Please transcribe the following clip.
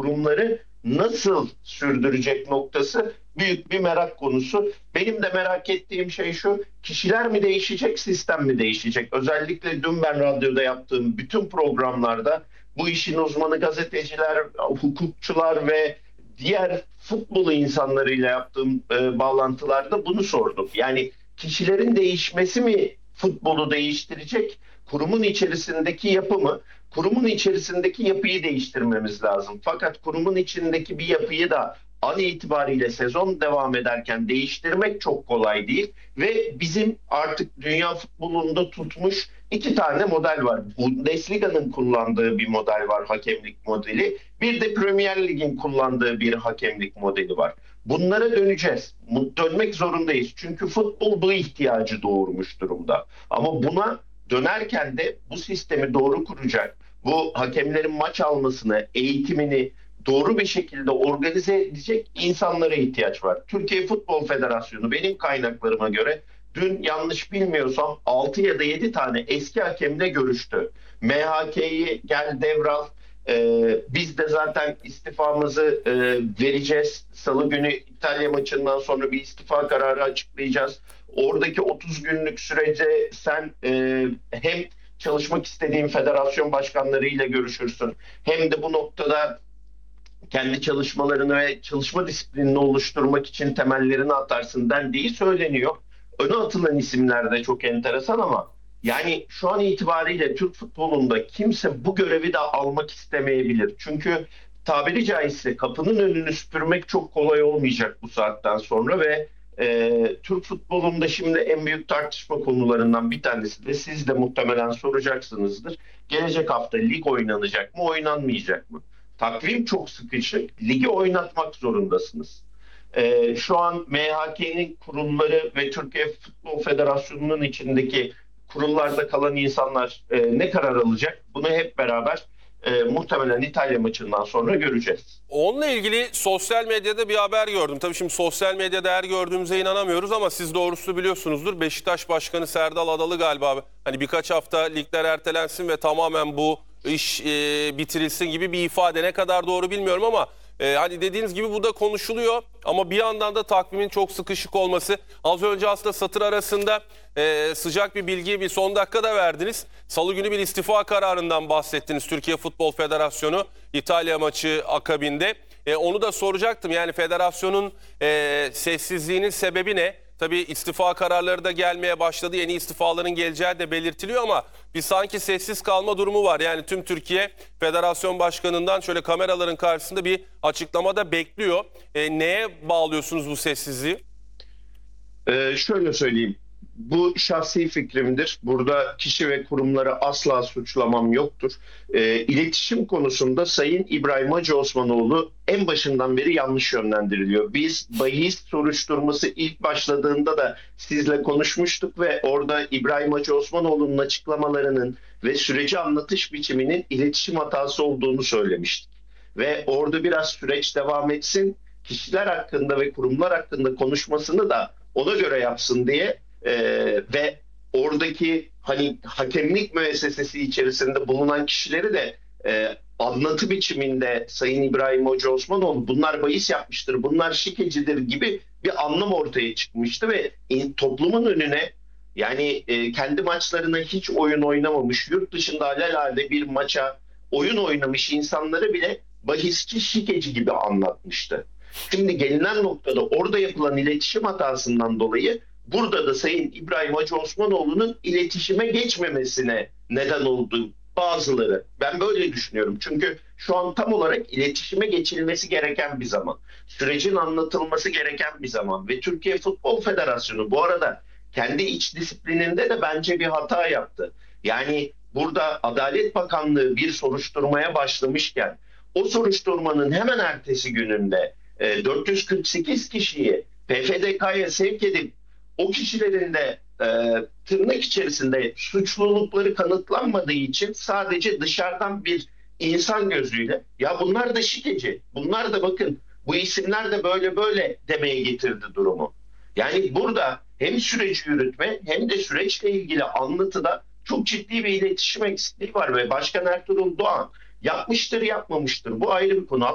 kurumları nasıl sürdürecek noktası büyük bir merak konusu. Benim de merak ettiğim şey şu: kişiler mi değişecek, sistem mi değişecek? Özellikle dün ben radyoda yaptığım bütün programlarda bu işin uzmanı gazeteciler, hukukçular ve diğer futbolu insanlarıyla yaptığım bağlantılarda bunu sordum. Yani kişilerin değişmesi mi futbolu değiştirecek, kurumun içerisindeki yapı mı? Kurumun içerisindeki yapıyı değiştirmemiz lazım. Fakat kurumun içindeki bir yapıyı da an itibariyle sezon devam ederken değiştirmek çok kolay değil. Ve bizim artık dünya futbolunda tutmuş iki tane model var. Bundesliga'nın kullandığı bir model var, hakemlik modeli. Bir de Premier Lig'in kullandığı bir hakemlik modeli var. Bunlara döneceğiz. Dönmek zorundayız. Çünkü futbol bu ihtiyacı doğurmuş durumda. Ama buna dönerken de bu sistemi doğru kuracak, bu hakemlerin maç almasını, eğitimini doğru bir şekilde organize edecek insanlara ihtiyaç var. Türkiye Futbol Federasyonu benim kaynaklarıma göre dün yanlış bilmiyorsam 6 ya da 7 tane eski hakemle görüştü. MHK'yi gel devral. Biz de zaten istifamızı vereceğiz. Salı günü İtalya maçından sonra bir istifa kararı açıklayacağız. Oradaki 30 günlük sürece sen hem çalışmak istediğin federasyon başkanlarıyla görüşürsün, hem de bu noktada kendi çalışmalarını ve çalışma disiplinini oluşturmak için temellerini atarsın dendiği söyleniyor. Öne atılan isimler de çok enteresan ama yani şu an itibariyle Türk futbolunda kimse bu görevi de almak istemeyebilir. Çünkü tabiri caizse kapının önünü süpürmek çok kolay olmayacak bu saatten sonra ve Türk futbolunda şimdi en büyük tartışma konularından bir tanesi de siz de muhtemelen soracaksınızdır. Gelecek hafta lig oynanacak mı, oynanmayacak mı? Takvim çok sıkışık. Ligi oynatmak zorundasınız. Şu an MHK'nin kurulları ve Türkiye Futbol Federasyonu'nun içindeki kurullarda kalan insanlar ne karar alacak? Bunu hep beraber muhtemelen İtalya maçından sonra göreceğiz. Onunla ilgili sosyal medyada bir haber gördüm. Tabii şimdi sosyal medyada her gördüğümüze inanamıyoruz ama siz doğrusu biliyorsunuzdur. Beşiktaş Başkanı Serdal Adalı galiba hani birkaç hafta ligler ertelensin ve tamamen bu iş bitirilsin gibi bir ifade, ne kadar doğru bilmiyorum ama hani dediğiniz gibi bu da konuşuluyor ama bir yandan da takvimin çok sıkışık olması. Az önce aslında satır arasında sıcak bir bilgi, bir son dakikada verdiniz. Salı günü bir istifa kararından bahsettiniz Türkiye Futbol Federasyonu İtalya maçı akabinde. Onu da soracaktım, yani federasyonun sessizliğinin sebebi ne? Tabii istifa kararları da gelmeye başladı. Yeni istifaların geleceği de belirtiliyor ama bir sanki sessiz kalma durumu var. Yani tüm Türkiye Federasyon Başkanı'ndan şöyle kameraların karşısında bir açıklama da bekliyor. Neye bağlıyorsunuz bu sessizliği? Şöyle söyleyeyim. Bu şahsi fikrimdir. Burada kişi ve kurumları asla suçlamam yoktur. İletişim konusunda Sayın İbrahim Hacı Osmanoğlu en başından beri yanlış yönlendiriliyor. Biz bahis soruşturması ilk başladığında da sizle konuşmuştuk ve orada İbrahim Hacı Osmanoğlu'nun açıklamalarının ve süreci anlatış biçiminin iletişim hatası olduğunu söylemiştik. Ve orada biraz süreç devam etsin, kişiler hakkında ve kurumlar hakkında konuşmasını da ona göre yapsın diye ve oradaki hani hakemlik müessesesi içerisinde bulunan kişileri de anlatı biçiminde Sayın İbrahim Hoca Osmanoğlu bunlar bahis yapmıştır, bunlar şikecidir gibi bir anlam ortaya çıkmıştı ve toplumun önüne, yani kendi maçlarına hiç oyun oynamamış, yurt dışında alelade bir maça oyun oynamış insanları bile bahisçi, şikeci gibi anlatmıştı. Şimdi gelinen noktada orada yapılan iletişim hatasından dolayı burada da Sayın İbrahim Hacı Osmanoğlu'nun iletişime geçmemesine neden oldu bazıları. Ben böyle düşünüyorum. Çünkü şu an tam olarak iletişime geçilmesi gereken bir zaman. Sürecin anlatılması gereken bir zaman. Ve Türkiye Futbol Federasyonu bu arada kendi iç disiplininde de bence bir hata yaptı. Yani burada Adalet Bakanlığı bir soruşturmaya başlamışken o soruşturmanın hemen ertesi gününde 448 kişiyi PFDK'ya sevk edip o kişilerin de tırnak içerisinde suçlulukları kanıtlanmadığı için sadece dışarıdan bir insan gözüyle ya bunlar da şikeci, bunlar da bakın bu isimler de böyle böyle demeye getirdi durumu. Yani burada hem süreci yürütme hem de süreçle ilgili anlatıda çok ciddi bir iletişim eksikliği var ve Başkan Ertuğrul Doğan yapmıştır yapmamıştır bu ayrı bir konu.